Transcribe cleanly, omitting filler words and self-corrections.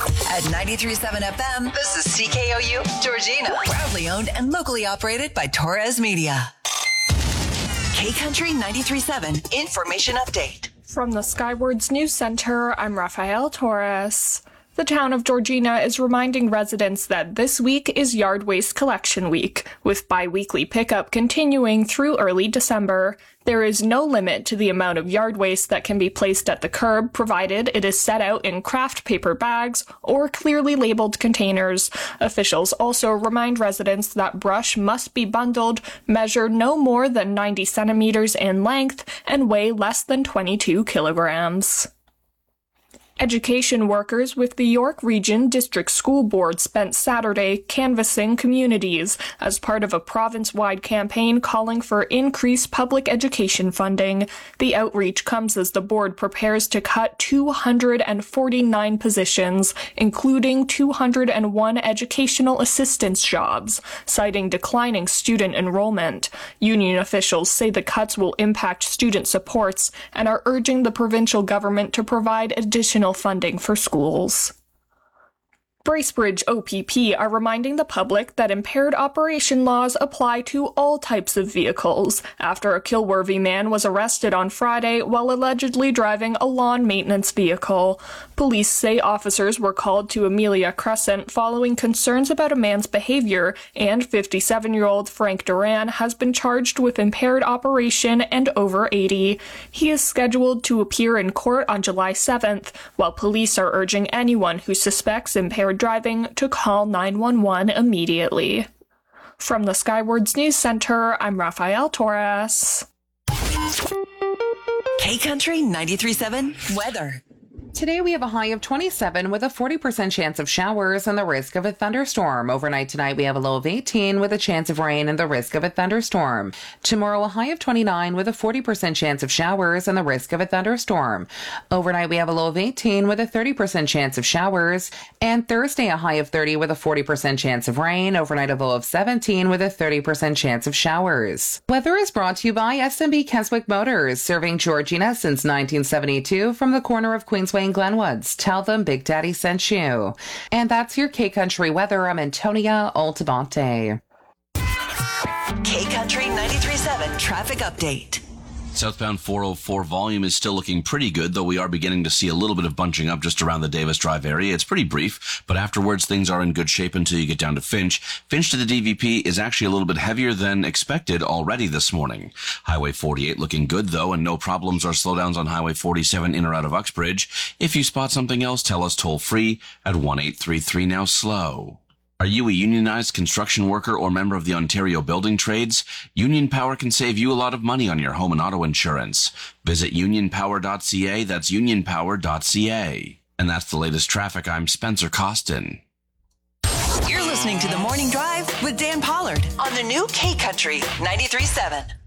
At 93.7 FM, this is CKOU Georgina. Proudly owned and locally operated by Torres Media. K-Country 93.7 Information Update. From the Skywards News Center, I'm Rafael Torres. The town of Georgina is reminding residents that this week is Yard Waste Collection Week, with bi-weekly pickup continuing through early December. There is no limit to the amount of yard waste that can be placed at the curb, provided it is set out in craft paper bags or clearly labeled containers. Officials also remind residents that brush must be bundled, measure no more than 90 centimeters in length, and weigh less than 22 kilograms. Education workers with the York Region District School Board spent Saturday canvassing communities as part of a province-wide campaign calling for increased public education funding. The outreach comes as the board prepares to cut 249 positions, including 201 educational assistance jobs, citing declining student enrollment. Union officials say the cuts will impact student supports and are urging the provincial government to provide additional funding for schools. Bracebridge OPP are reminding the public that impaired operation laws apply to all types of vehicles after a Kilworthy man was arrested on Friday while allegedly driving a lawn maintenance vehicle. Police say officers were called to Amelia Crescent following concerns about a man's behavior, and 57-year-old Frank Duran has been charged with impaired operation and over 80. He is scheduled to appear in court on July 7th, while police are urging anyone who suspects impaired driving to call 911 immediately. From the Skywards News Center, I'm Rafael Torres. K-Country 93.7 Weather. Today we have a high of 27 with a 40% chance of showers and the risk of a thunderstorm. Overnight tonight we have a low of 18 with a chance of rain and the risk of a thunderstorm. Tomorrow a high of 29 with a 40% chance of showers and the risk of a thunderstorm. Overnight we have a low of 18 with a 30% chance of showers. And Thursday a high of 30 with a 40% chance of rain. Overnight a low of 17 with a 30% chance of showers. Weather is brought to you by SMB Keswick Motors, serving Georgina since 1972 from the corner of Queensway and Glenwoods. Tell them Big Daddy sent you. And that's your K-Country weather. I'm Antonia Altabante. K-Country 93.7 Traffic Update. Southbound 404 volume is still looking pretty good, though we are beginning to see a little bit of bunching up just around the Davis Drive area. It's pretty brief, but afterwards things are in good shape until you get down to Finch. Finch to the DVP is actually a little bit heavier than expected already this morning. Highway 48 looking good, though, and no problems or slowdowns on Highway 47 in or out of Uxbridge. If you spot something else, tell us toll free at 1-833 now slow. Are you a unionized construction worker or member of the Ontario Building Trades? Union Power can save you a lot of money on your home and auto insurance. Visit unionpower.ca. That's unionpower.ca. And that's the latest traffic. I'm Spencer Costin. You're listening to The Morning Drive with Dan Pollard on the new K-Country 93.7.